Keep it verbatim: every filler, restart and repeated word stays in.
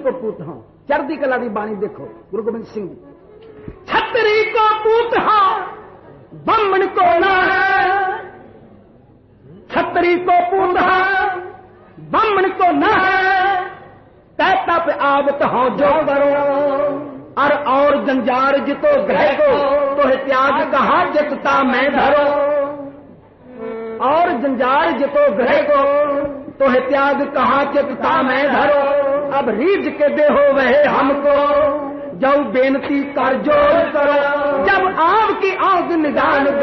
को पूत हाँ। चढ़दी कला दी बाणी देखो गुरु गोबिंद सिंह जी। छतरी को पूत हाँ बम्मन को ना है, छतरी को पूत हाँ बम्मन को ना है, कहता पे आवत हो जो करो और और जंजार जितो ग्रह को तो है त्याग कहा जितता मैं धरो, और जंजार जितो ग्रह को तो है त्याग कहा चितता मैं धरो। अब रीझ के देहो वह हमको जब बेनती कर जोर करो, जब आपकी आग निदान